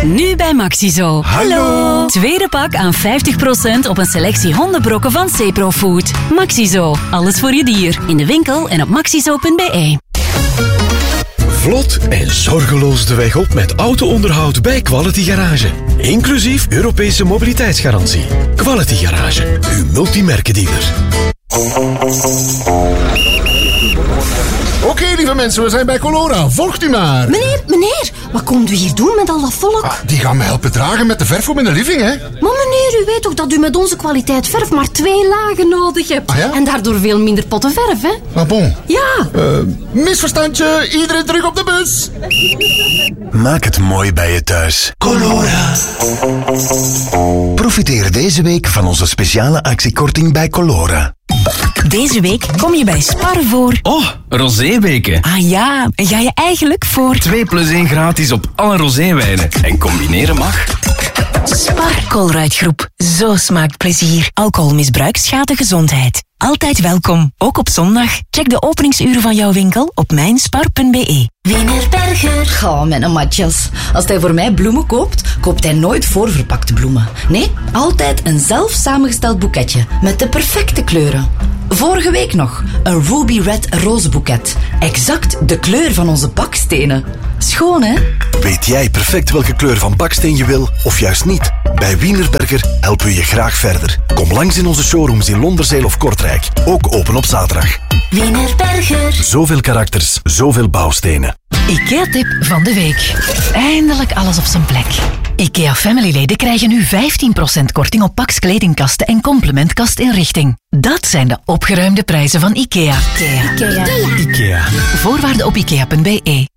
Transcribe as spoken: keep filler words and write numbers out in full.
Nu bij Maxizo. Hallo. Tweede pak aan vijftig procent op een selectie hondenbrokken van Cepro Food. Maxizo. Alles voor je dier. In de winkel en op maxizo punt b e. Vlot en zorgeloos de weg op met auto-onderhoud bij Quality Garage. Inclusief Europese mobiliteitsgarantie. Quality Garage, uw multimerkendealer. Oké, okay, lieve mensen, we zijn bij Colora. Volgt u maar. Meneer, meneer, wat komt u hier doen met al dat volk? Ah, die gaan me helpen dragen met de verf voor in de living, hè? Maar meneer, u weet toch dat u met onze kwaliteit verf maar twee lagen nodig hebt? Ah, ja? En daardoor veel minder potten verf, hè? Ah, bon. Ja. Uh, misverstandje, iedereen terug op de bus. Maak het mooi bij je thuis. Colora. Profiteer deze week van onze speciale actiekorting bij Colora. Deze week kom je bij Spar voor... Oh, roséweken. Ah ja, en ga je eigenlijk voor... twee plus één gratis op alle roséwijnen. En combineren mag. Spar Colruyt-groep. Zo smaakt plezier. Alcoholmisbruik schaadt de gezondheid. Altijd welkom, ook op zondag. Check de openingsuren van jouw winkel op mijnspar punt b e. Wienerberger. Ga, mijn matjas. Als hij voor mij bloemen koopt, koopt hij nooit voorverpakte bloemen. Nee, altijd een zelf samengesteld boeketje met de perfecte kleuren. Vorige week nog een Ruby Red rozenboeket. Exact de kleur van onze bakstenen. Schoon, hè? Weet jij perfect welke kleur van baksteen je wil, of juist niet? Bij Wienerberger helpen we je graag verder. Kom langs in onze showrooms in Londerzeel of Kortrijk. Ook open op zaterdag. Wienerberger. Zoveel karakters, zoveel bouwstenen. IKEA-tip van de week. Eindelijk alles op zijn plek. IKEA Family-leden krijgen nu vijftien procent korting op Pax kledingkasten en complementkastinrichting. Dat zijn de opgeruimde prijzen van IKEA. IKEA. IKEA. IKEA. Voorwaarden op ikea punt b e.